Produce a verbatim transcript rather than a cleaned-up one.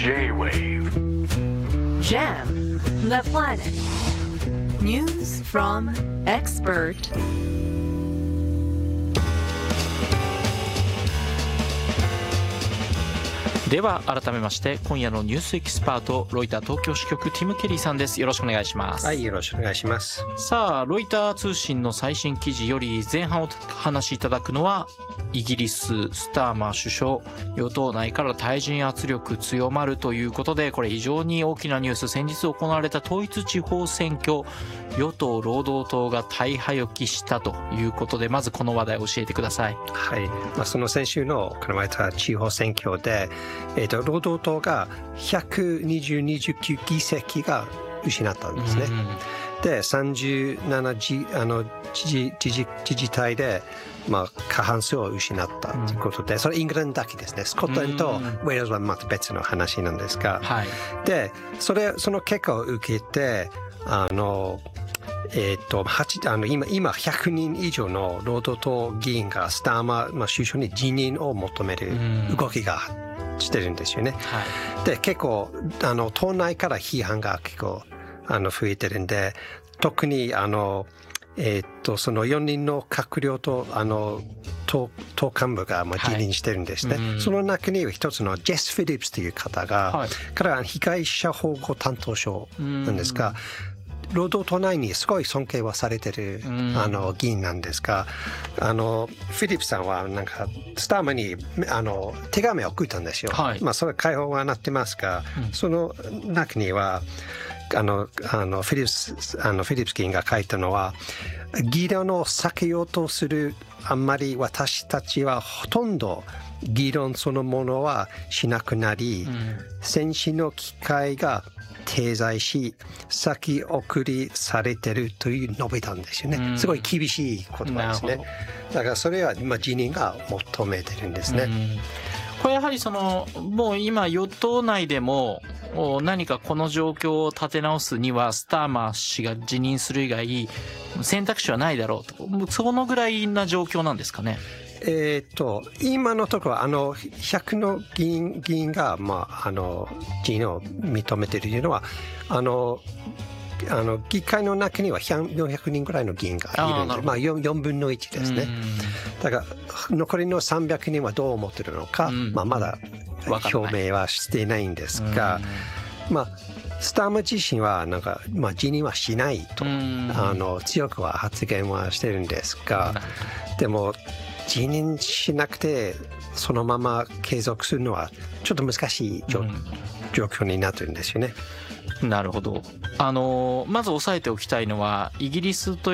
J-Wave Jam the Planet News from Expert では改めまして今夜のニュースエキスパートロイター東京支局ティム・ケリーさんです。よろしくお願いします。 はい、よろしくお願いします。 さあロイター通信の最新記事より前半をお話しいただくのはイギリススターマー首相与党内から対人圧力強まるということでこれ非常に大きなニュース。先日行われた統一地方選挙与党労働党が大敗を喫したということでまずこの話題を教えてください。 はい、まあ、その先週の行われた地方選挙でえー、と労働党がひゃくにじゅうに議席が失ったんですね。うん、でさんじゅうななじあの知事知事知事体で、まあ、過半数を失ったということで、うん、それイングランドだけですね。スコットランドとウェールズはまた別の話なんですが、はい、でそれその結果を受けてあのえー、とあの 今, 今ひゃくにん以上の労働党議員がスターマー、まあ、首相に辞任を求める動きがしてるんですよね。はい、で結構あの党内から批判が結構あの増えてるんで特にあの、えー、とそのよにんの閣僚とあの 党, 党幹部がまあ辞任してるんですね。はい、その中に一つのジェス・フィリップスという方が、はい、彼は被害者保護担当省なんですが労働党内にすごい尊敬はされてる、うん、あの議員なんですがあのフィリップさんはなんかスターマにあの手紙を送ったんですよ。はい、まあ、それ解放はなってますが、うん、その中にはあのあのフィリップスあのフィリップス議員が書いたのは議論を避けようとするあんまり私たちはほとんど議論そのものはしなくなり、うん、先進の機会が停滞し先送りされてるという述べたんですよね。うん、すごい厳しい言葉ですね。だからそれは今辞任が求めてるんですね。うん、 これやはりそのもう今与党内でも何かこの状況を立て直すにはスターマー氏が辞任する以外選択肢はないだろうとそのぐらいな状況なんですかね。 えー、と今のところあのひゃくの議員、議員が、まあ、あの辞任を認めているというのはあのあの議会の中にはよんひゃくにんぐらいの議員がいるので、まあ、よんぶんのいちですね。だから残りのさんびゃくにんはどう思っているのか、まあ、まだ表明はしていないんですが、まあスターマ自身はなんか、まあ、辞任はしないとあの強くは発言はしてるんですがでも辞任しなくてそのまま継続するのはちょっと難しい状況になってるんですよね。 なるほど。あのまず押さえておきたいのはイギリスと